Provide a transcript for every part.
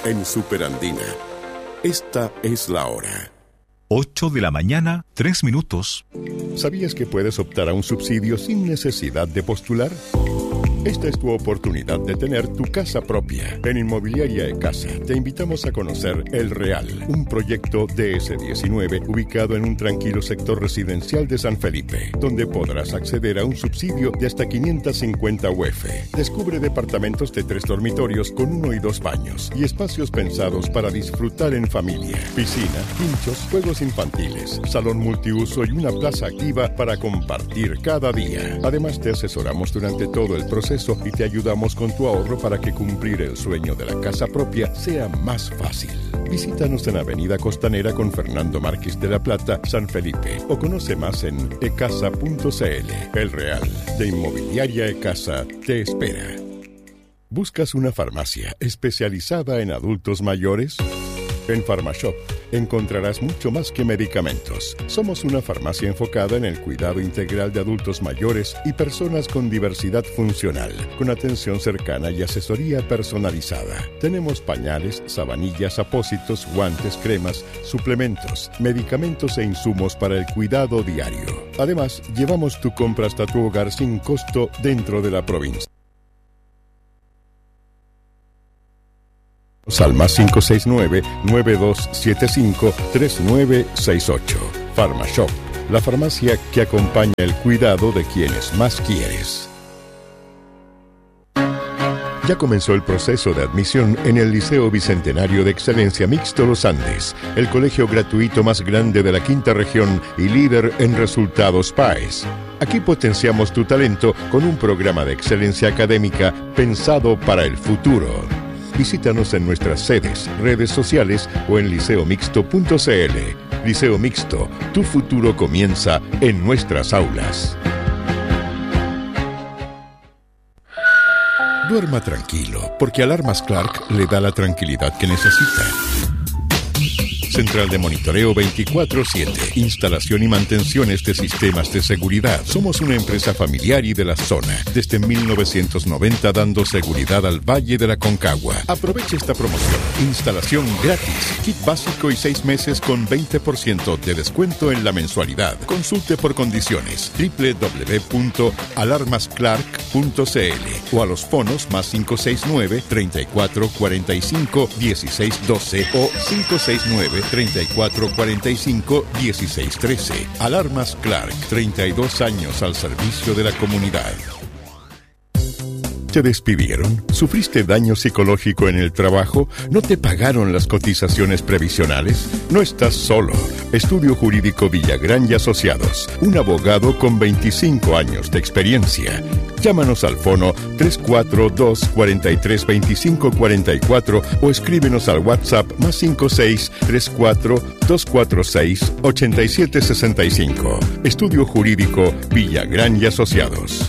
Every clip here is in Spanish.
En Superandina, esta es la hora. 8 de la mañana, 3 minutos. ¿Sabías que puedes optar a un subsidio sin necesidad de postular? Esta es tu oportunidad de tener tu casa propia. En Inmobiliaria E-Casa te invitamos a conocer El Real, un proyecto DS19 ubicado en un tranquilo sector residencial de San Felipe, donde podrás acceder a un subsidio de hasta 550 UF. Descubre departamentos de 3 dormitorios con 1 y 2 baños y espacios pensados para disfrutar en familia. Piscina, quinchos, juegos infantiles, salón multiuso y una plaza activa para compartir cada día. Además, te asesoramos durante todo el proceso y te ayudamos con tu ahorro para que cumplir el sueño de la casa propia sea más fácil. Visítanos en Avenida Costanera con Fernando Márquez de la Plata, San Felipe, o conoce más en ecasa.cl. El Real de Inmobiliaria E-Casa te espera. ¿Buscas una farmacia especializada en adultos mayores? En PharmaShop encontrarás mucho más que medicamentos. Somos una farmacia enfocada en el cuidado integral de adultos mayores y personas con diversidad funcional, con atención cercana y asesoría personalizada. Tenemos pañales, sabanillas, apósitos, guantes, cremas, suplementos, medicamentos e insumos para el cuidado diario. Además, llevamos tu compra hasta tu hogar sin costo dentro de la provincia. Al más 569-9275-3968. PharmaShop, la farmacia que acompaña el cuidado de quienes más quieres. Ya comenzó el proceso de admisión en el Liceo Bicentenario de Excelencia Mixto Los Andes, el colegio gratuito más grande de la quinta región y líder en resultados PAES. Aquí potenciamos tu talento con un programa de excelencia académica pensado para el futuro. Visítanos en nuestras sedes, redes sociales o en liceomixto.cl. Liceo Mixto, tu futuro comienza en nuestras aulas. Duerma tranquilo, porque Alarmas Clark le da la tranquilidad que necesita. Central de monitoreo 24/7. Instalación y mantenciones de sistemas de seguridad. Somos una empresa familiar y de la zona. Desde 1990 dando seguridad al Valle de la Concagua. Aproveche esta promoción. Instalación gratis. Kit básico y 6 meses con 20% de descuento en la mensualidad. Consulte por condiciones. www.alarmasclark.cl o a los fonos más 569-3445-1612 o 569-3445-1613. Alarmas Clark, 32 años al servicio de la comunidad. ¿Te despidieron? ¿Sufriste daño psicológico en el trabajo? ¿No te pagaron las cotizaciones previsionales? No estás solo. Estudio Jurídico Villagrán y Asociados. Un abogado con 25 años de experiencia. Llámanos al fono 342-432544 o escríbenos al WhatsApp más 5634-246-8765. Estudio Jurídico Villagrán y Asociados.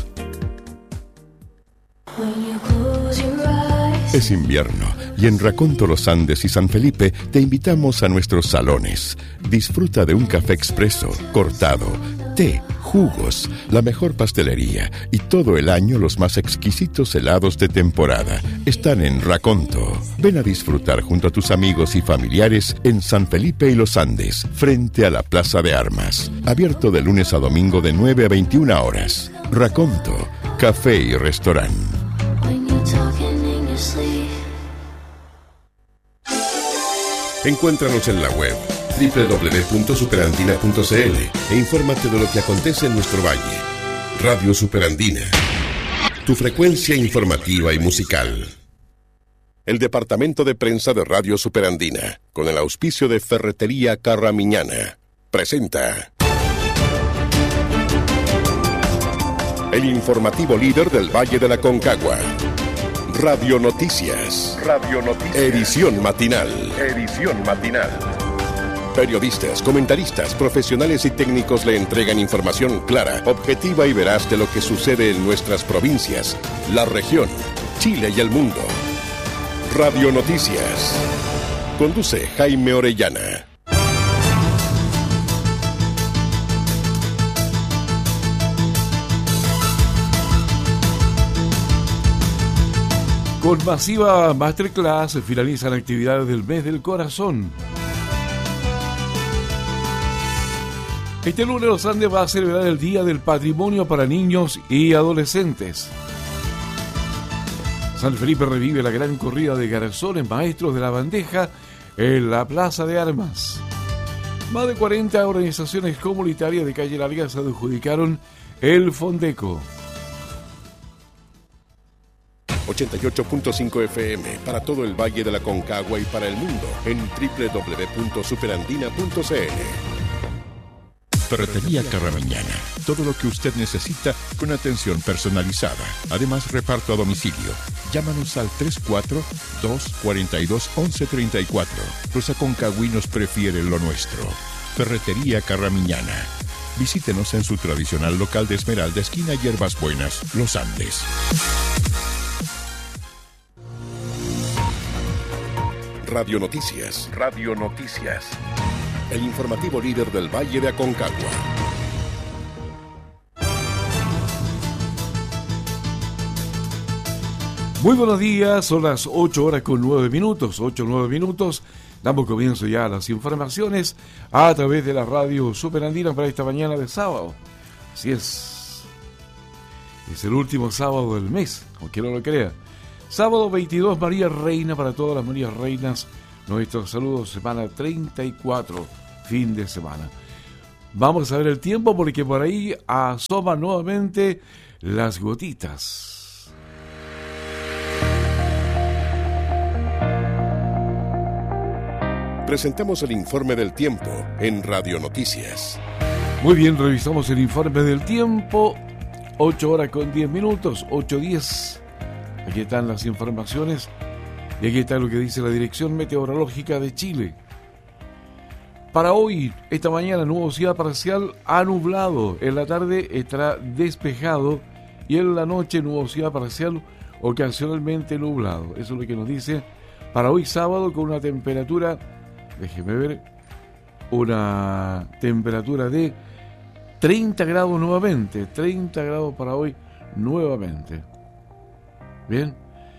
Es invierno y en Raconto Los Andes y San Felipe te invitamos a nuestros salones. Disfruta de un café expreso, cortado, té, jugos, la mejor pastelería y todo el año los más exquisitos helados de temporada. Están en Raconto. Ven a disfrutar junto a tus amigos y familiares en San Felipe y Los Andes, frente a la Plaza de Armas. Abierto de lunes a domingo de 9 a 21 horas. Raconto, café y restaurante. Encuéntranos en la web www.superandina.cl e infórmate de lo que acontece en nuestro valle. Radio Superandina, tu frecuencia informativa y musical. El Departamento de Prensa de Radio Superandina, con el auspicio de Ferretería Carramiñana, presenta el informativo líder del Valle de la Concagua. Radio Noticias. Edición matinal. Periodistas, comentaristas, profesionales y técnicos le entregan información clara, objetiva y veraz de lo que sucede en nuestras provincias, la región, Chile y el mundo. Radio Noticias. Conduce Jaime Orellana. Con masiva masterclass finalizan actividades del mes del corazón. Este lunes Los Andes va a celebrar el Día del Patrimonio para niños y adolescentes. San Felipe revive la gran corrida de garzones maestros de la bandeja en la Plaza de Armas. Más de 40 organizaciones comunitarias de Calle Larga se adjudicaron el Fondeco. 88.5 FM para todo el Valle de la Concagua y para el mundo en www.superandina.cl. Ferretería Carramiñana. Todo lo que usted necesita con atención personalizada. Además, reparto a domicilio. Llámanos al 342-42-1134. Los aconcagüinos prefieren lo nuestro. Ferretería Carramiñana. Visítenos en su tradicional local de Esmeralda, esquina Hierbas Buenas, Los Andes. Radio Noticias. Radio Noticias. El informativo líder del Valle de Aconcagua. Muy buenos días, son las 8 horas con 9 minutos, 8-9 minutos. Damos comienzo ya a las informaciones a través de la radio Superandina para esta mañana de sábado. Así es el último sábado del mes, aunque no lo crea. Sábado 22, María Reina, para todas las Marías Reinas. Nuestros saludos, semana 34, fin de semana. Vamos a ver el tiempo porque por ahí asoman nuevamente las gotitas. Presentamos el informe del tiempo en Radio Noticias. Muy bien, revisamos el informe del tiempo. 8 horas con 10 minutos, 8:10. Aquí están las informaciones. Y aquí está lo que dice la Dirección Meteorológica de Chile. Para hoy, esta mañana, nubosidad parcial a nublado. En la tarde estará despejado y en la noche nubosidad parcial ocasionalmente nublado. Eso es lo que nos dice para hoy sábado con una temperatura, déjeme ver, una temperatura de 30 grados nuevamente. 30 grados para hoy nuevamente. Bien.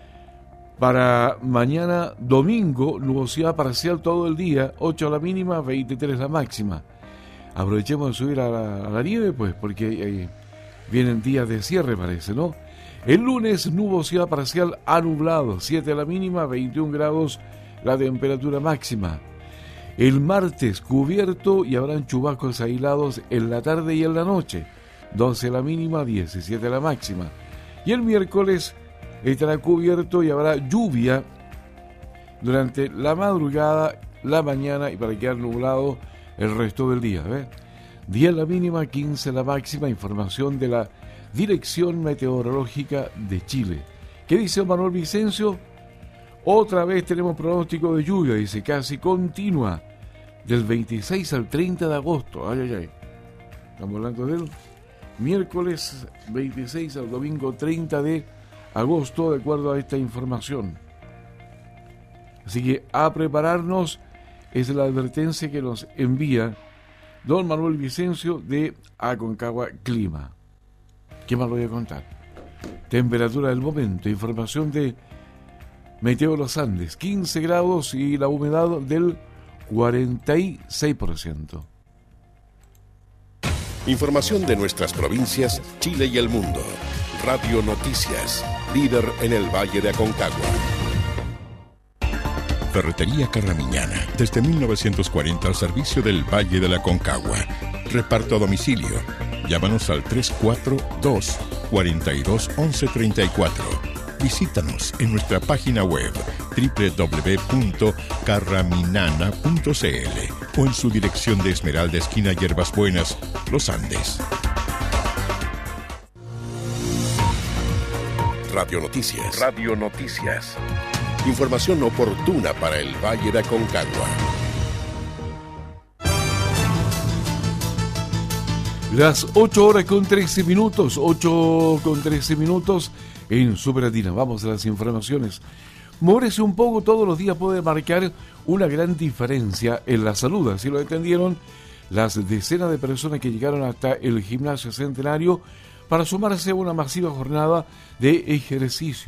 Para mañana domingo, nubosidad parcial todo el día, 8 la mínima, 23 la máxima. Aprovechemos de subir a la nieve, pues, porque vienen días de cierre, parece, ¿no? El lunes, nubosidad parcial a nublado, 7 la mínima, 21 grados la temperatura máxima. El martes, cubierto y habrán chubascos aislados en la tarde y en la noche, 12 la mínima, 17 la máxima. Y el miércoles estará cubierto y habrá lluvia durante la madrugada, la mañana y para quedar nublado el resto del día. 10 la mínima, 15 la máxima. Información de la Dirección Meteorológica de Chile. ¿Qué dice Manuel Vicencio? Otra vez tenemos pronóstico de lluvia, dice, casi continua, del 26 al 30 de agosto. Ay. Estamos hablando del miércoles 26 al domingo 30 de agosto, de acuerdo a esta información. Así que a prepararnos, es la advertencia que nos envía don Manuel Vicencio de Aconcagua Clima. ¿Qué más lo voy a contar? Temperatura del momento, información de Meteo Los Andes, 15 grados y la humedad del 46%. Información de nuestras provincias, Chile y el mundo. Radio Noticias, líder en el Valle de Aconcagua. Ferretería Carramiñana, desde 1940 al servicio del Valle de la Concagua. Reparto a domicilio. Llámanos al 342-42-1134. Visítanos en nuestra página web www.carraminana.cl o en su dirección de Esmeralda, esquina Hierbas Buenas, Los Andes. Radio Noticias. Radio Noticias. Información oportuna para el Valle de Aconcagua. Las 8 horas con 13 minutos, 8 con 13 minutos en Superandina. Vamos a las informaciones. Moverse un poco todos los días puede marcar una gran diferencia en la salud. Así lo entendieron las decenas de personas que llegaron hasta el Gimnasio Centenario para sumarse a una masiva jornada de ejercicios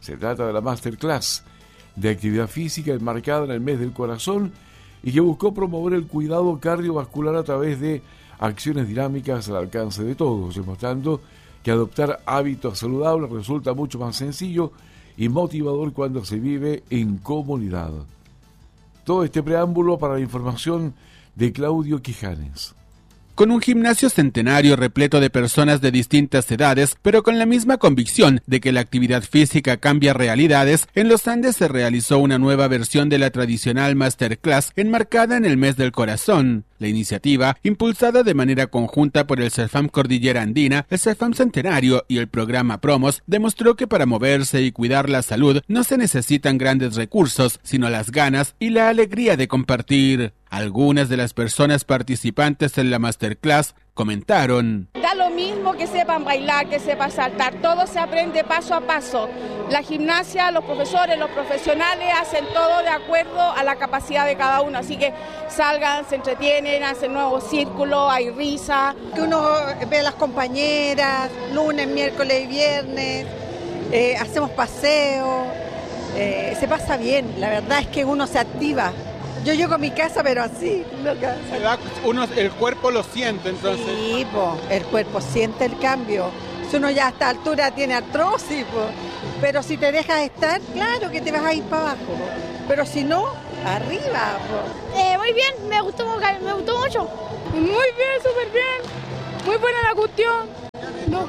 Se trata de la Masterclass de actividad física enmarcada en el mes del corazón y que buscó promover el cuidado cardiovascular a través de acciones dinámicas al alcance de todos, demostrando que adoptar hábitos saludables resulta mucho más sencillo y motivador cuando se vive en comunidad. Todo este preámbulo para la información de Claudio Quijanes. Con un gimnasio centenario repleto de personas de distintas edades, pero con la misma convicción de que la actividad física cambia realidades, en Los Andes se realizó una nueva versión de la tradicional Masterclass enmarcada en el mes del corazón. La iniciativa, impulsada de manera conjunta por el CEFAM Cordillera Andina, el CEFAM Centenario y el programa Promos, demostró que para moverse y cuidar la salud no se necesitan grandes recursos, sino las ganas y la alegría de compartir. Algunas de las personas participantes en la Masterclass comentaron: da lo mismo que sepan bailar, que sepan saltar, todo se aprende paso a paso. La gimnasia, los profesores, los profesionales hacen todo de acuerdo a la capacidad de cada uno, así que salgan, se entretienen, hacen nuevos círculos, hay risa. Que uno ve a las compañeras, lunes, miércoles y viernes, hacemos paseos, se pasa bien, la verdad es que uno se activa. Yo llego a mi casa, pero así, loca. El cuerpo lo siente, entonces. Sí, el cuerpo siente el cambio. Si uno ya a esta altura tiene artrosis, pero si te dejas estar, claro que te vas a ir para abajo. Pero si no, arriba. Muy bien, me gustó mucho. Muy bien, súper bien. Muy buena la cuestión. No.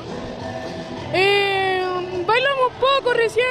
Bailamos poco recién,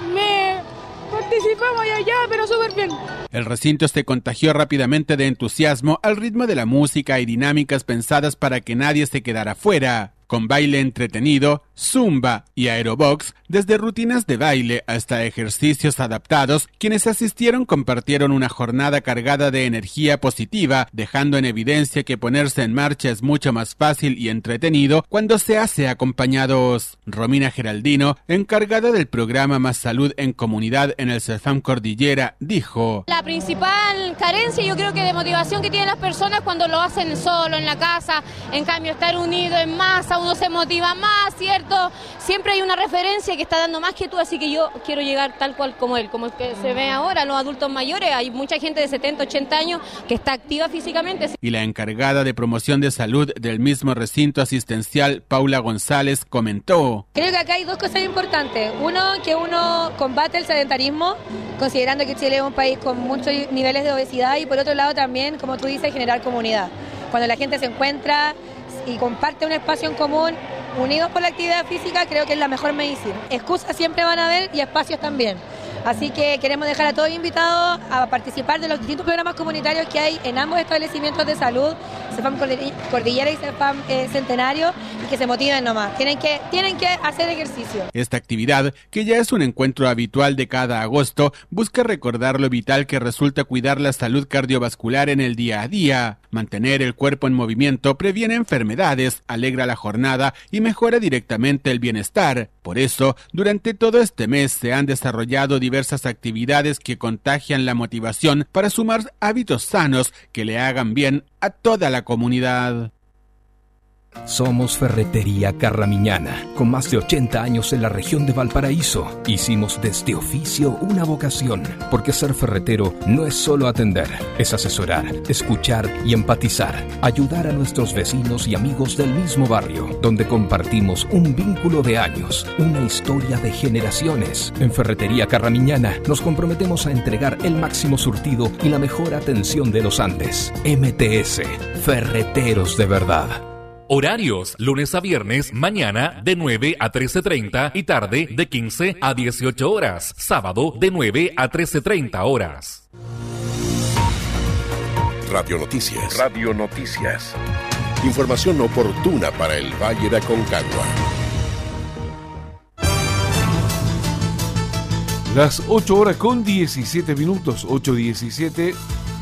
participamos allá, pero súper bien. El recinto se contagió rápidamente de entusiasmo al ritmo de la música y dinámicas pensadas para que nadie se quedara fuera. Con baile entretenido, zumba y aerobox, desde rutinas de baile hasta ejercicios adaptados, quienes asistieron compartieron una jornada cargada de energía positiva, dejando en evidencia que ponerse en marcha es mucho más fácil y entretenido cuando se hace acompañados. Romina Geraldino, encargada del programa Más Salud en Comunidad en el CEFAM Cordillera, dijo: la principal carencia yo creo que de motivación que tienen las personas cuando lo hacen solo en la casa, en cambio estar unido en masa, uno se motiva más, ¿cierto? Siempre hay una referencia que está dando más que tú, así que yo quiero llegar tal cual como él, como el que se ve ahora, los adultos mayores, hay mucha gente de 70, 80 años que está activa físicamente. Y la encargada de promoción de salud del mismo recinto asistencial, Paula González, comentó: creo que acá hay dos cosas importantes. Uno, que uno combate el sedentarismo, considerando que Chile es un país con muchos niveles de obesidad, y por otro lado también, como tú dices, generar comunidad. Cuando la gente se encuentra y comparte un espacio en común, unidos por la actividad física, creo que es la mejor medicina. Excusas siempre van a haber y espacios también. Así que queremos dejar a todos invitados a participar de los distintos programas comunitarios que hay en ambos establecimientos de salud, CEFAM Cordillera y CEFAM Centenario, y que se motiven nomás. Tienen que hacer ejercicio. Esta actividad, que ya es un encuentro habitual de cada agosto, busca recordar lo vital que resulta cuidar la salud cardiovascular en el día a día. Mantener el cuerpo en movimiento previene enfermedades, alegra la jornada y mejora directamente el bienestar. Por eso, durante todo este mes se han desarrollado diversas actividades que contagian la motivación para sumar hábitos sanos que le hagan bien a toda la comunidad. Somos Ferretería Carramiñana, con más de 80 años en la región de Valparaíso. Hicimos de este oficio una vocación, porque ser ferretero no es solo atender, es asesorar, escuchar y empatizar, ayudar a nuestros vecinos y amigos del mismo barrio, donde compartimos un vínculo de años, una historia de generaciones. En Ferretería Carramiñana nos comprometemos a entregar el máximo surtido y la mejor atención de los Andes. MTS, Ferreteros de verdad. Horarios, lunes a viernes, mañana de 9 a 13:30 y tarde de 15 a 18 horas. Sábado de 9 a 13:30 horas. Radio Noticias. Radio Noticias. Información oportuna para el Valle de Aconcagua. Las 8 horas con 17 minutos, 8:17.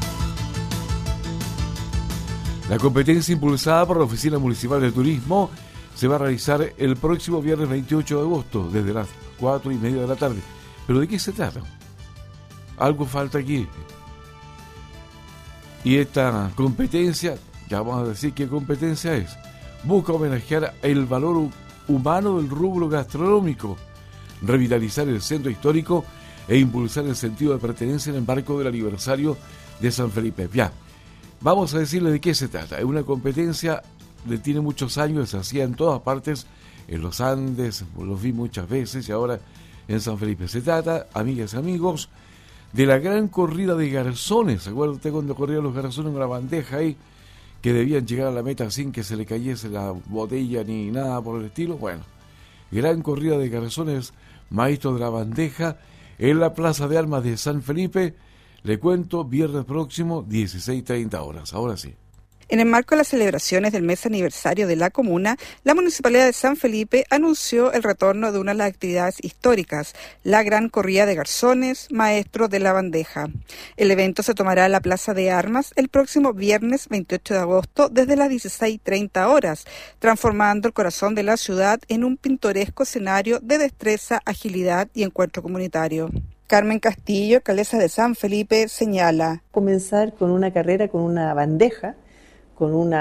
La competencia impulsada por la Oficina Municipal de Turismo se va a realizar el próximo viernes 28 de agosto, desde las 4:30 de la tarde. ¿Pero de qué se trata? Algo falta aquí. Y esta competencia, ya vamos a decir qué competencia es, busca homenajear el valor humano del rubro gastronómico, revitalizar el centro histórico e impulsar el sentido de pertenencia en el marco del aniversario de San Felipe. Ya, vamos a decirle de qué se trata. Es una competencia que tiene muchos años, se hacía en todas partes, en los Andes, los vi muchas veces, y ahora en San Felipe. Se trata, amigas y amigos, de la gran corrida de garzones. ¿Se acuerda usted cuando corrían los garzones con la bandeja ahí, que debían llegar a la meta sin que se le cayese la botella ni nada por el estilo? Bueno, gran corrida de garzones, maestro de la bandeja, en la Plaza de Armas de San Felipe. Le cuento, viernes próximo, 16:30 horas. Ahora sí. En el marco de las celebraciones del mes aniversario de la comuna, la Municipalidad de San Felipe anunció el retorno de una de las actividades históricas, la gran corrida de garzones, maestros de la bandeja. El evento se tomará en la Plaza de Armas el próximo viernes 28 de agosto desde las 16:30 horas, transformando el corazón de la ciudad en un pintoresco escenario de destreza, agilidad y encuentro comunitario. Carmen Castillo, alcaldesa de San Felipe, señala: comenzar con una carrera con una bandeja, con un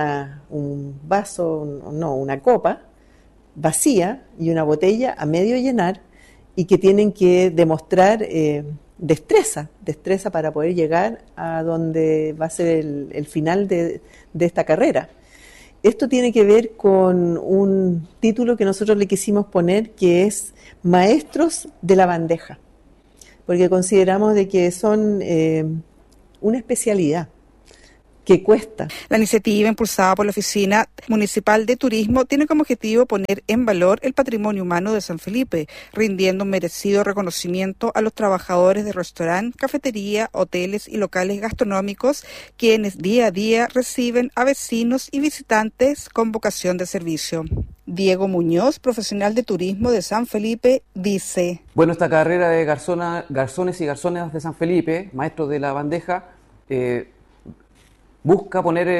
vaso, una copa vacía y una botella a medio llenar, y que tienen que demostrar destreza para poder llegar a donde va a ser el final de esta carrera. Esto tiene que ver con un título que nosotros le quisimos poner, que es Maestros de la Bandeja, porque consideramos de que son una especialidad que cuesta. La iniciativa, impulsada por la Oficina Municipal de Turismo, tiene como objetivo poner en valor el patrimonio humano de San Felipe, rindiendo un merecido reconocimiento a los trabajadores de restaurante, cafetería, hoteles y locales gastronómicos, quienes día a día reciben a vecinos y visitantes con vocación de servicio. Diego Muñoz, profesional de turismo de San Felipe, dice: bueno, esta carrera de garzones y garzonas de San Felipe, maestros de la bandeja, busca poner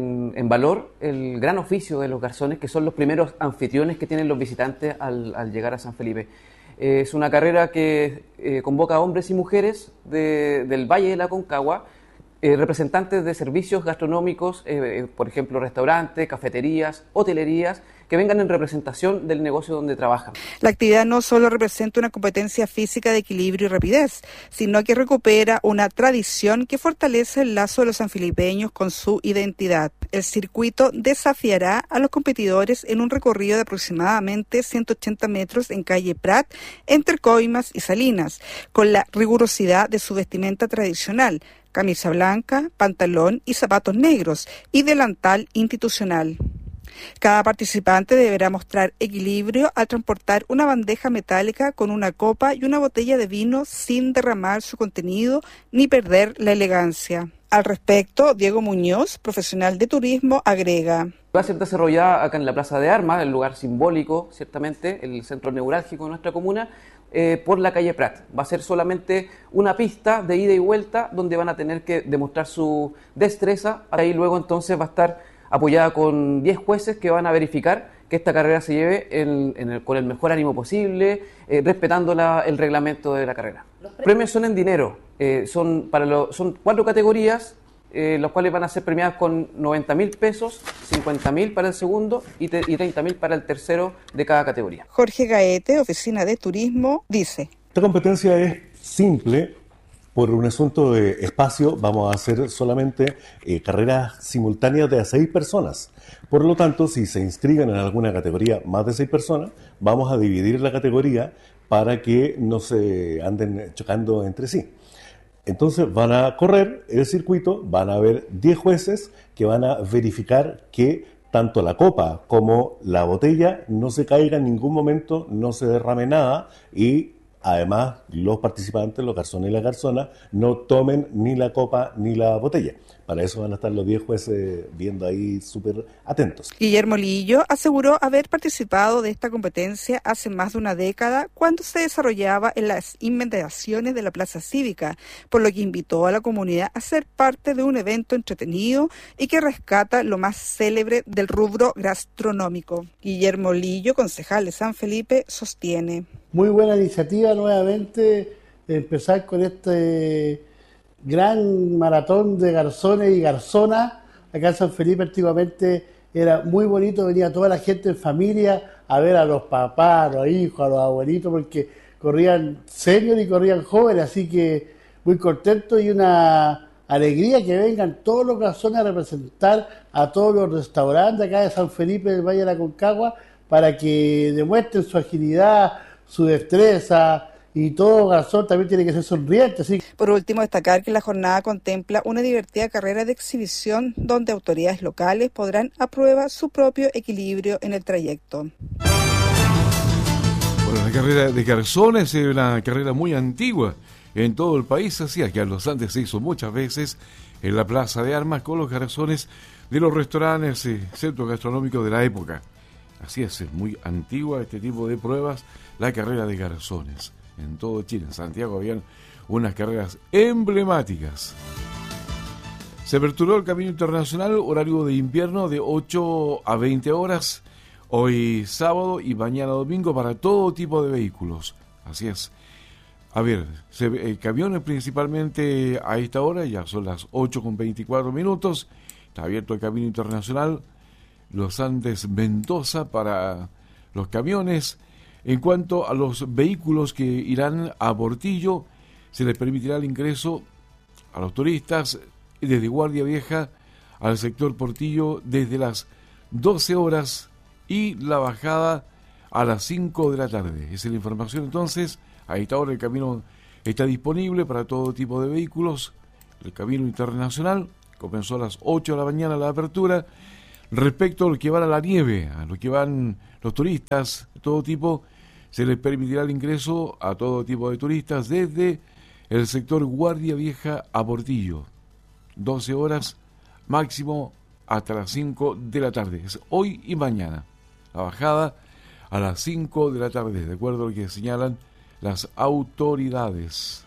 en valor el gran oficio de los garzones, que son los primeros anfitriones que tienen los visitantes al llegar a San Felipe. Es una carrera que convoca a hombres y mujeres del Valle de la Concagua, representantes de servicios gastronómicos, por ejemplo, restaurantes, cafeterías, hotelerías, que vengan en representación del negocio donde trabajan. La actividad no solo representa una competencia física de equilibrio y rapidez, sino que recupera una tradición que fortalece el lazo de los sanfilipeños con su identidad. El circuito desafiará a los competidores en un recorrido de aproximadamente 180 metros en calle Prat, entre Coimas y Salinas, con la rigurosidad de su vestimenta tradicional: camisa blanca, pantalón y zapatos negros, y delantal institucional. Cada participante deberá mostrar equilibrio al transportar una bandeja metálica con una copa y una botella de vino sin derramar su contenido ni perder la elegancia. Al respecto, Diego Muñoz, profesional de turismo, agrega: va a ser desarrollada acá en la Plaza de Armas, el lugar simbólico, ciertamente, el centro neurálgico de nuestra comuna, por la calle Prat. Va a ser solamente una pista de ida y vuelta donde van a tener que demostrar su destreza. Ahí luego entonces va a estar apoyada con 10 jueces que van a verificar que esta carrera se lleve con el mejor ánimo posible, respetando el reglamento de la carrera. Los premios son en dinero, son 4 categorías, los cuales van a ser premiadas con 90.000 pesos, 50.000 para el segundo y 30.000 para el tercero de cada categoría. Jorge Gaete, Oficina de Turismo, dice: esta competencia es simple. Por un asunto de espacio vamos a hacer solamente carreras simultáneas de a 6 personas. Por lo tanto, si se inscriben en alguna categoría más de 6 personas, vamos a dividir la categoría para que no se anden chocando entre sí. Entonces van a correr el circuito, van a haber 10 jueces que van a verificar que tanto la copa como la botella no se caiga en ningún momento, no se derrame nada, y además los participantes, los garzones y las garzonas, no tomen ni la copa ni la botella. Para eso van a estar los 10 jueces viendo ahí súper atentos. Guillermo Lillo aseguró haber participado de esta competencia hace más de una década, cuando se desarrollaba en las inmediaciones de la Plaza Cívica, por lo que invitó a la comunidad a ser parte de un evento entretenido y que rescata lo más célebre del rubro gastronómico. Guillermo Lillo, concejal de San Felipe, sostiene: muy buena iniciativa nuevamente empezar con este gran maratón de garzones y garzonas. Acá en San Felipe antiguamente era muy bonito, venía toda la gente en familia a ver a los papás, a los hijos, a los abuelitos, porque corrían senior y corrían jóvenes, así que muy contento y una alegría que vengan todos los garzones a representar a todos los restaurantes acá de San Felipe del Valle de la Concagua para que demuestren su agilidad, su destreza, y todo garzón también tiene que ser sonriente. ¿Sí? Por último, destacar que la jornada contempla una divertida carrera de exhibición donde autoridades locales podrán a prueba su propio equilibrio en el trayecto. Bueno, la carrera de garzones es una carrera muy antigua en todo el país, así aquí en los Andes se hizo muchas veces en la Plaza de Armas con los garzones de los restaurantes y centros gastronómicos de la época. Así es muy antigua este tipo de pruebas, la carrera de garzones. En todo Chile, en Santiago habían unas carreras emblemáticas. Se aperturó el Camino Internacional, horario de invierno de 8 a 20 horas, hoy sábado y mañana domingo para todo tipo de vehículos. Así es. A ver, camiones principalmente a esta hora, ya son las 8:24, está abierto el Camino Internacional, Los Andes Mendoza para los camiones. En cuanto a los vehículos que irán a Portillo, se les permitirá el ingreso a los turistas desde Guardia Vieja al sector Portillo desde las 12 horas y la bajada a las 5 de la tarde. Esa es la información entonces. A esta hora el camino está disponible para todo tipo de vehículos. El Camino Internacional comenzó a las 8 de la mañana la apertura. Respecto a los que van a la nieve, a los que van los turistas de todo tipo, se les permitirá el ingreso a todo tipo de turistas desde el sector Guardia Vieja a Portillo. 12 horas máximo hasta las 5 de la tarde. Es hoy y mañana. La bajada a las 5 de la tarde, de acuerdo a lo que señalan las autoridades.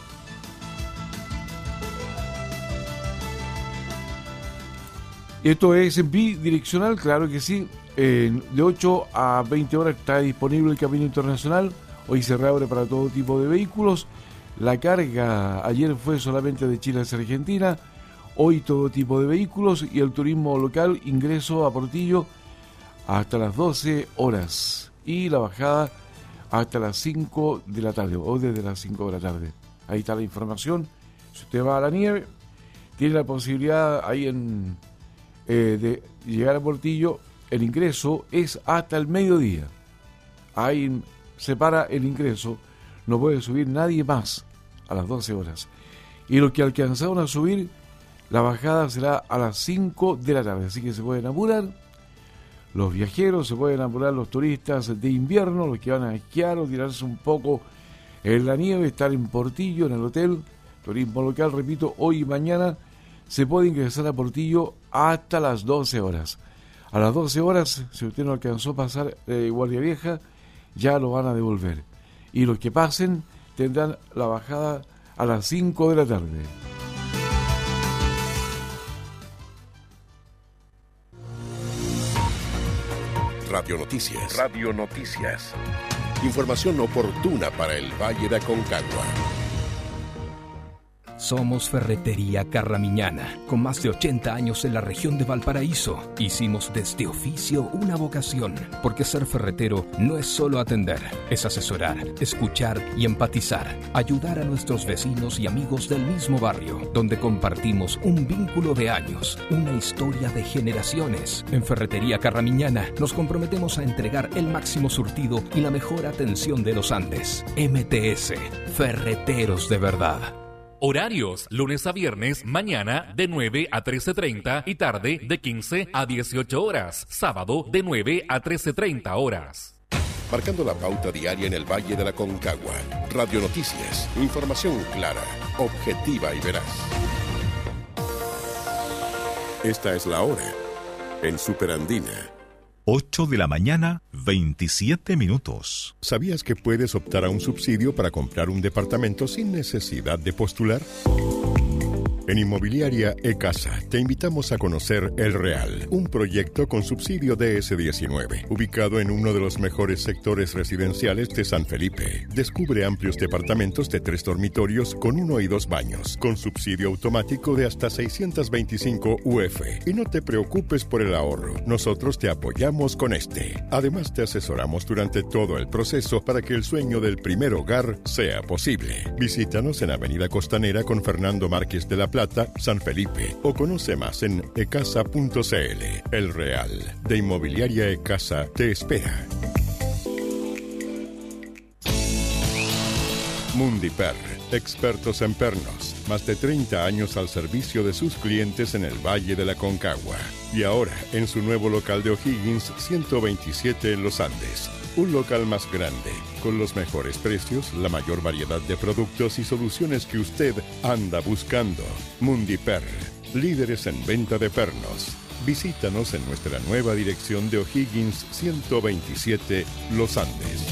Esto es bidireccional, claro que sí. De 8 a 20 horas está disponible el Camino Internacional. Hoy se reabre para todo tipo de vehículos. La carga ayer fue solamente de Chile hacia Argentina. Hoy todo tipo de vehículos y el turismo local ingreso a Portillo hasta las 12 horas. Y la bajada hasta las 5 de la tarde, o desde las 5 de la tarde. Ahí está la información. Si usted va a la nieve, tiene la posibilidad ahí de llegar a Portillo. El ingreso es hasta el mediodía. Ahí se para el ingreso. No puede subir nadie más a las 12 horas. Y los que alcanzaron a subir, la bajada será a las 5 de la tarde. Así que se pueden apurar los viajeros, se pueden apurar los turistas de invierno, los que van a esquiar o tirarse un poco en la nieve, estar en Portillo, en el hotel. Turismo local, repito, hoy y mañana se puede ingresar a Portillo hasta las 12 horas. A las 12 horas, si usted no alcanzó a pasar Guardia Vieja, ya lo van a devolver. Y los que pasen tendrán la bajada a las 5 de la tarde. Radio Noticias. Radio Noticias. Información oportuna para el Valle de Aconcagua. Somos Ferretería Carramiñana, con más de 80 años en la región de Valparaíso. Hicimos de este oficio una vocación, porque ser ferretero no es solo atender, es asesorar, escuchar y empatizar, ayudar a nuestros vecinos y amigos del mismo barrio, donde compartimos un vínculo de años, una historia de generaciones. En Ferretería Carramiñana nos comprometemos a entregar el máximo surtido y la mejor atención de los Andes. MTS, Ferreteros de verdad. Horarios, lunes a viernes, mañana de 9 a 13:30 y tarde de 15 a 18 horas. Sábado de 9 a 13:30 horas. Marcando la pauta diaria en el Valle de la Concagua. Radio Noticias. Información clara, objetiva y veraz. Esta es la hora en Superandina. 8 de la mañana, 27 minutos. ¿Sabías que puedes optar a un subsidio para comprar un departamento sin necesidad de postular? En Inmobiliaria E-Casa te invitamos a conocer El Real, un proyecto con subsidio DS19, ubicado en uno de los mejores sectores residenciales de San Felipe. Descubre amplios departamentos de 3 dormitorios con 1 y 2 baños, con subsidio automático de hasta 625 UF. Y no te preocupes por el ahorro, nosotros te apoyamos con este. Además te asesoramos durante todo el proceso para que el sueño del primer hogar sea posible. Visítanos en Avenida Costanera con Fernando Márquez de la Plata, San Felipe, o conoce más en ecasa.cl. El Real de Inmobiliaria E-Casa te espera. Mundiper, expertos en pernos, más de 30 años al servicio de sus clientes en el Valle de la Concagua. Y ahora en su nuevo local de O'Higgins 127 en Los Andes. Un local más grande, con los mejores precios, la mayor variedad de productos y soluciones que usted anda buscando. Mundiper, líderes en venta de pernos. Visítanos en nuestra nueva dirección de O'Higgins 127 Los Andes.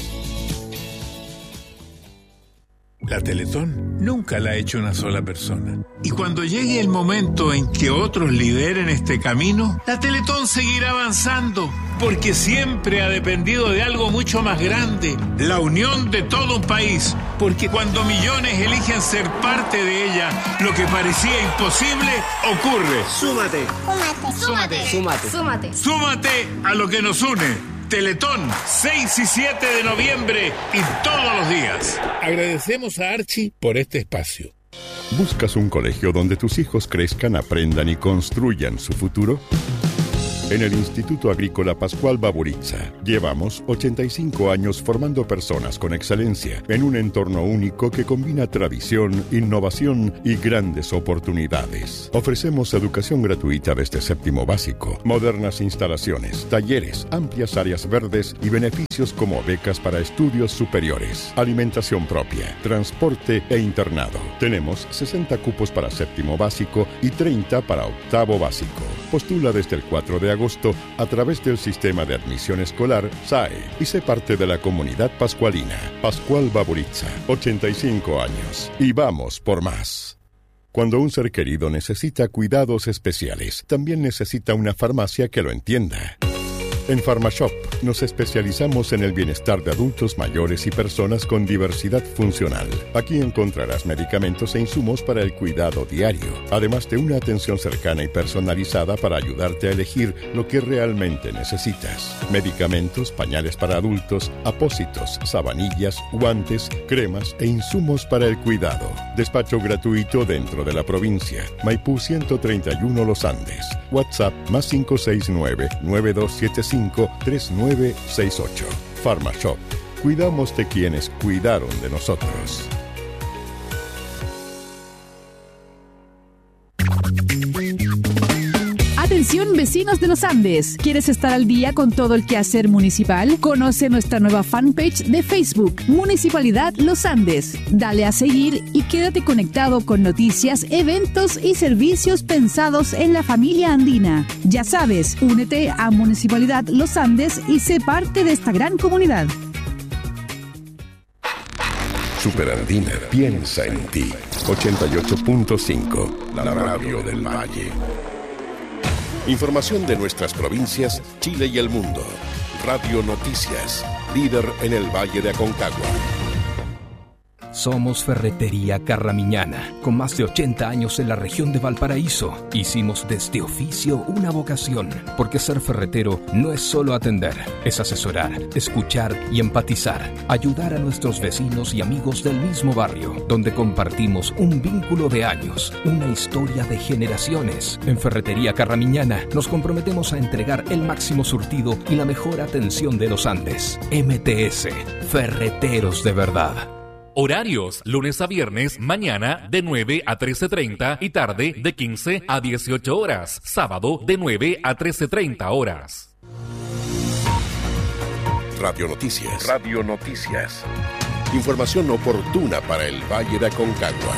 La Teletón nunca la ha hecho una sola persona. Y cuando llegue el momento en que otros lideren este camino, la Teletón seguirá avanzando, porque siempre ha dependido de algo mucho más grande, la unión de todo un país. Porque cuando millones eligen ser parte de ella, lo que parecía imposible ocurre. Súmate. Súmate. Súmate. Súmate. Súmate a lo que nos une. Teletón, 6 y 7 de noviembre y todos los días. Agradecemos a Archie por este espacio. ¿Buscas un colegio donde tus hijos crezcan, aprendan y construyan su futuro? En el Instituto Agrícola Pascual Baburitza llevamos 85 años formando personas con excelencia en un entorno único que combina tradición, innovación y grandes oportunidades. Ofrecemos educación gratuita desde 7º básico, modernas instalaciones, talleres, amplias áreas verdes y beneficios como becas para estudios superiores, alimentación propia, transporte e internado. Tenemos 60 cupos para 7º básico y 30 para 8º básico. Postula desde el 4 de agosto a través del sistema de admisión escolar SAE y sé parte de la comunidad pascualina. Pascual Baburitza, 85 años. Y vamos por más. Cuando un ser querido necesita cuidados especiales, también necesita una farmacia que lo entienda. En PharmaShop nos especializamos en el bienestar de adultos mayores y personas con diversidad funcional. Aquí encontrarás medicamentos e insumos para el cuidado diario, además de una atención cercana y personalizada para ayudarte a elegir lo que realmente necesitas. Medicamentos, pañales para adultos, apósitos, sabanillas, guantes, cremas e insumos para el cuidado. Despacho gratuito dentro de la provincia. Maipú 131 Los Andes. WhatsApp más 569-9275-3968. PharmaShop. Cuidamos de quienes cuidaron de nosotros. Atención vecinos de Los Andes, ¿quieres estar al día con todo el quehacer municipal? Conoce nuestra nueva fanpage de Facebook, Municipalidad Los Andes. Dale a seguir y quédate conectado con noticias, eventos y servicios pensados en la familia andina. Ya sabes, únete a Municipalidad Los Andes y sé parte de esta gran comunidad. Superandina piensa en ti. 88.5, la radio del Valle. Información de nuestras provincias, Chile y el mundo. Radio Noticias, líder en el Valle de Aconcagua. Somos Ferretería Carramiñana, con más de 80 años en la región de Valparaíso. Hicimos de este oficio una vocación, porque ser ferretero no es solo atender, es asesorar, escuchar y empatizar, ayudar a nuestros vecinos y amigos del mismo barrio, donde compartimos un vínculo de años, una historia de generaciones. En Ferretería Carramiñana nos comprometemos a entregar el máximo surtido y la mejor atención de los Andes. MTS, Ferreteros de verdad. Horarios, lunes a viernes, mañana de 9 a 13:30 y tarde de 15 a 18 horas. Sábado de 9 a 13:30 horas. Radio Noticias. Radio Noticias. Información oportuna para el Valle de Aconcagua.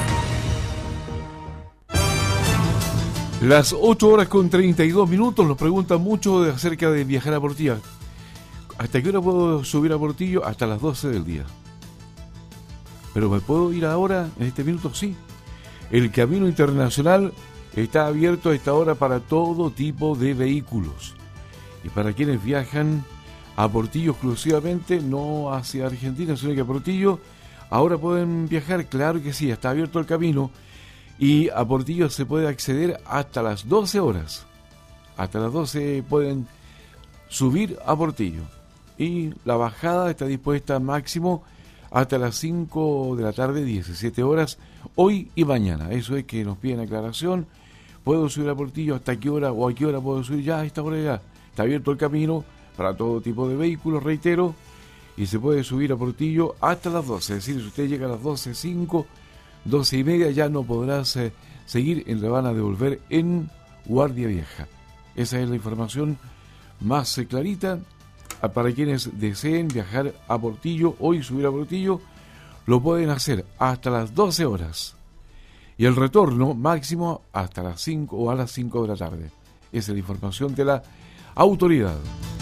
Las 8:32. Nos preguntan mucho acerca de viajar a Portillo. ¿Hasta qué hora puedo subir a Portillo? Hasta las 12 del día. ¿Pero me puedo ir ahora, en este minuto? Sí. El Camino Internacional está abierto a esta hora para todo tipo de vehículos. Y para quienes viajan a Portillo exclusivamente, no hacia Argentina, sino que a Portillo, ahora pueden viajar, claro que sí, está abierto el camino. Y a Portillo se puede acceder hasta las 12 horas. Hasta las 12 pueden subir a Portillo. Y la bajada está dispuesta máximo hasta las 5 de la tarde, 17 horas, hoy y mañana. Eso es que nos piden aclaración. ¿Puedo subir a Portillo? ¿Hasta qué hora o a qué hora puedo subir? Ya, a esta hora ya. Está abierto el camino para todo tipo de vehículos, reitero, y se puede subir a Portillo hasta las 12. Es decir, si usted llega a las 12:05, 12:30, ya no podrás seguir, le van a devolver en Guardia Vieja. Esa es la información más clarita. Para quienes deseen viajar a Portillo, hoy subir a Portillo, lo pueden hacer hasta las 12 horas. Y el retorno máximo hasta las 5 o a las 5 de la tarde. Esa es la información de la autoridad.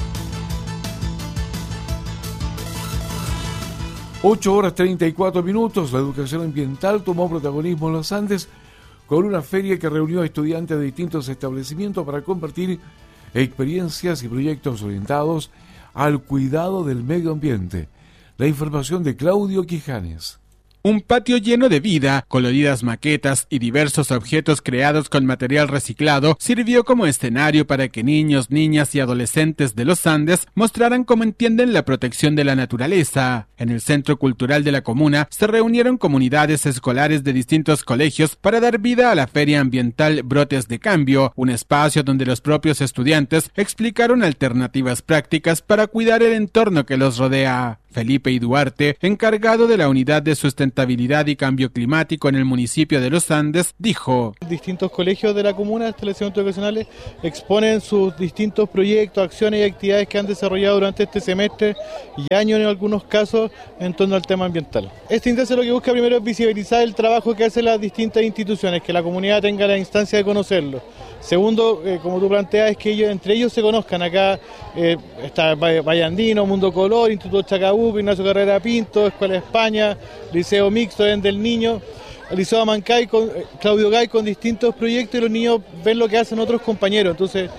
8:34. La educación ambiental tomó protagonismo en los Andes con una feria que reunió a estudiantes de distintos establecimientos para compartir experiencias y proyectos orientados al cuidado del medio ambiente. La información de Claudio Quijanes. Un patio lleno de vida, coloridas maquetas y diversos objetos creados con material reciclado sirvió como escenario para que niños, niñas y adolescentes de los Andes mostraran cómo entienden la protección de la naturaleza. En el Centro Cultural de la comuna se reunieron comunidades escolares de distintos colegios para dar vida a la Feria Ambiental Brotes de Cambio, un espacio donde los propios estudiantes explicaron alternativas prácticas para cuidar el entorno que los rodea. Felipe I. Duarte, encargado de la Unidad de Sustentabilidad y Cambio Climático en el municipio de Los Andes, dijo: distintos colegios de la comuna, establecimientos educacionales, exponen sus distintos proyectos, acciones y actividades que han desarrollado durante este semestre y año en algunos casos en torno al tema ambiental. Este índice lo que busca primero es visibilizar el trabajo que hacen las distintas instituciones, que la comunidad tenga la instancia de conocerlo. Segundo, como tú planteas, es que ellos entre ellos se conozcan. Acá está Valle Andino, Mundo Color, Instituto Chacabuco, Ignacio Carrera Pinto, Escuela de España, Liceo Mixto del Niño, Liceo Amancay, Claudio Gay, con distintos proyectos, y los niños ven lo que hacen otros compañeros. Entonces,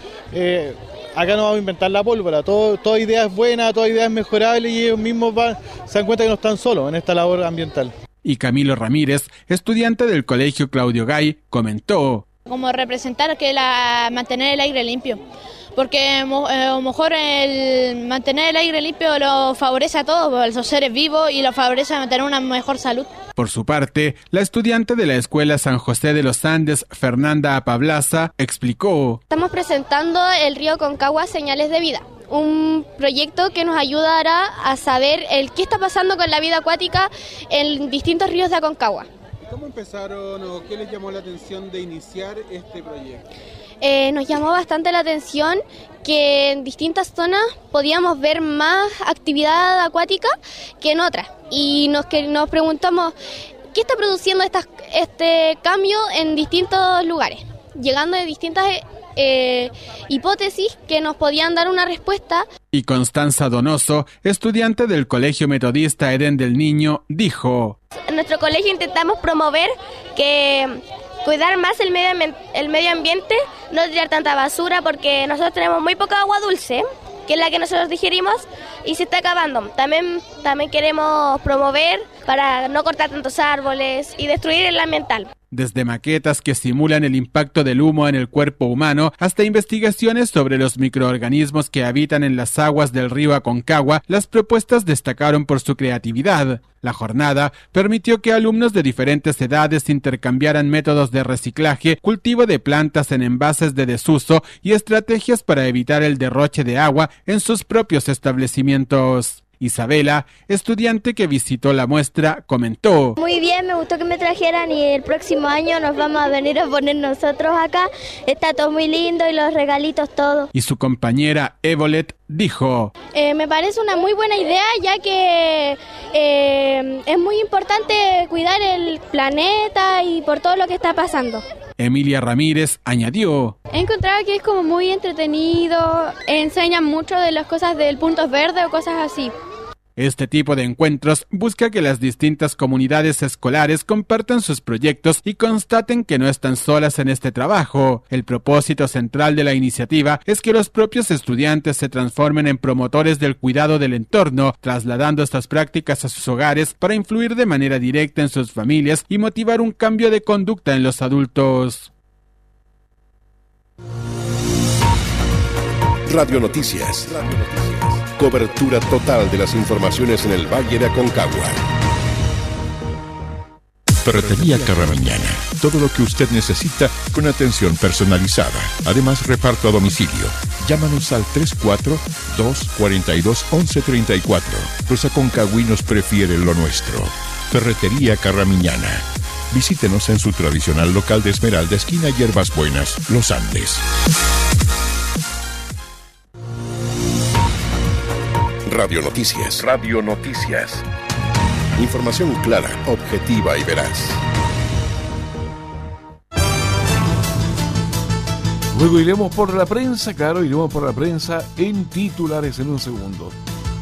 acá no vamos a inventar la pólvora, toda idea es buena, toda idea es mejorable, y ellos mismos se dan cuenta que no están solos en esta labor ambiental. Y Camilo Ramírez, estudiante del Colegio Claudio Gay, comentó: como representar que mantener el aire limpio, porque a lo mejor el mantener el aire limpio lo favorece a todos, a los seres vivos, y lo favorece a mantener una mejor salud. Por su parte, la estudiante de la Escuela San José de los Andes, Fernanda Apablaza, explicó: estamos presentando el río Concagua Señales de Vida, un proyecto que nos ayudará a saber qué está pasando con la vida acuática en distintos ríos de Aconcagua. ¿Cómo empezaron o qué les llamó la atención de iniciar este proyecto? Nos llamó bastante la atención que en distintas zonas podíamos ver más actividad acuática que en otras. Y nos preguntamos, ¿qué está produciendo este cambio en distintos lugares? Llegando de distintas hipótesis que nos podían dar una respuesta. Y Constanza Donoso, estudiante del Colegio Metodista Edén del Niño, dijo: en nuestro colegio intentamos promover que cuidar más el medio ambiente, no tirar tanta basura, porque nosotros tenemos muy poca agua dulce, que es la que nosotros digerimos, y se está acabando. También queremos promover para no cortar tantos árboles y destruir el ambiental. Desde maquetas que simulan el impacto del humo en el cuerpo humano hasta investigaciones sobre los microorganismos que habitan en las aguas del río Aconcagua, las propuestas destacaron por su creatividad. La jornada permitió que alumnos de diferentes edades intercambiaran métodos de reciclaje, cultivo de plantas en envases de desuso y estrategias para evitar el derroche de agua en sus propios establecimientos. Isabela, estudiante que visitó la muestra, comentó: muy bien, me gustó que me trajeran, y el próximo año nos vamos a venir a poner nosotros acá. Está todo muy lindo y los regalitos, todo. Y su compañera Evolet dijo: me parece una muy buena idea, ya que es muy importante cuidar el planeta y por todo lo que está pasando. Emilia Ramírez añadió: he encontrado que es como muy entretenido, enseñan mucho de las cosas del punto verde o cosas así. Este tipo de encuentros busca que las distintas comunidades escolares compartan sus proyectos y constaten que no están solas en este trabajo. El propósito central de la iniciativa es que los propios estudiantes se transformen en promotores del cuidado del entorno, trasladando estas prácticas a sus hogares para influir de manera directa en sus familias y motivar un cambio de conducta en los adultos. Radio Noticias. Cobertura total de las informaciones en el Valle de Aconcagua. Ferretería Carramiñana. Todo lo que usted necesita con atención personalizada. Además, reparto a domicilio. Llámanos al 34-242-1134. Los aconcagüinos prefieren lo nuestro. Ferretería Carramiñana. Visítenos en su tradicional local de Esmeralda, esquina Hierbas Buenas, Los Andes. Radio Noticias. Radio Noticias. Información clara, objetiva y veraz. Luego iremos por la prensa, iremos por la prensa en titulares en un segundo.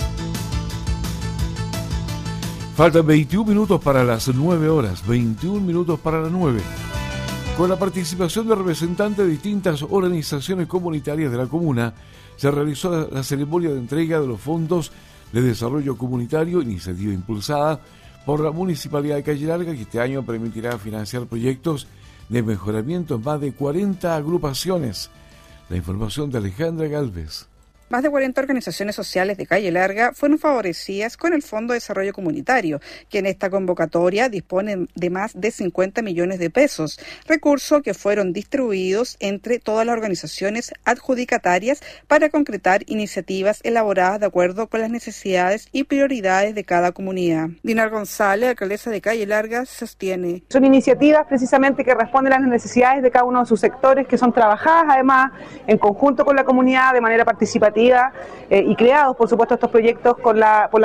Faltan 21 minutos para las 9 horas, 21 minutos para las 9. Con la participación de representantes de distintas organizaciones comunitarias de la comuna, se realizó la ceremonia de entrega de los fondos de desarrollo comunitario, iniciativa impulsada por la Municipalidad de Calle Larga, que este año permitirá financiar proyectos de mejoramiento en más de 40 agrupaciones. La información de Alejandra Galvez. Más de 40 organizaciones sociales de Calle Larga fueron favorecidas con el Fondo de Desarrollo Comunitario, que en esta convocatoria dispone de más de 50 millones de pesos, recursos que fueron distribuidos entre todas las organizaciones adjudicatarias para concretar iniciativas elaboradas de acuerdo con las necesidades y prioridades de cada comunidad. Dinar González, alcaldesa de Calle Larga, sostiene. Son iniciativas precisamente que responden a las necesidades de cada uno de sus sectores, que son trabajadas además en conjunto con la comunidad de manera participativa y creados, por supuesto, estos proyectos por las